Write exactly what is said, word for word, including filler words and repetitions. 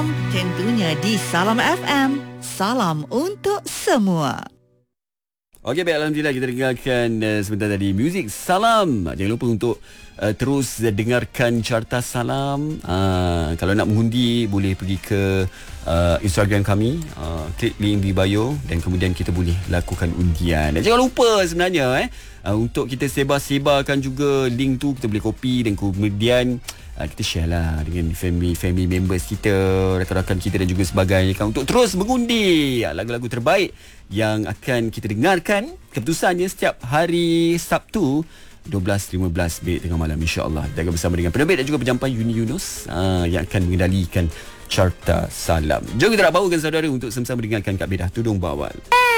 Salam tentunya di Salam F M. Salam untuk semua. Okey, baik, alhamdulillah kita dengarkan uh, sebentar tadi muzik Salam. Jangan lupa untuk uh, terus uh, dengarkan Carta Salam. Uh, kalau nak mengundi boleh pergi ke uh, Instagram kami, uh, klik link di bio dan kemudian kita boleh lakukan undian. Dan jangan lupa sebenarnya eh uh, untuk kita sebar-sebarkan juga link tu, kita boleh copy dan kemudian uh, kita share lah dengan family family members kita, rakan-rakan kita dan juga sebagainya kan, untuk terus mengundi uh, lagu-lagu terbaik yang akan kita dengarkan keputusannya setiap hari Sabtu dua belas lima belas minit tengah malam, insya-Allah. Jaga bersama dengan penerbit dan juga penjampai Yuni Yunus aa, yang akan mengendalikan Carta Salam. Jom kita nak bawakan saudara untuk sama-sama dengarkan Kak Bedah Tudung Bawal.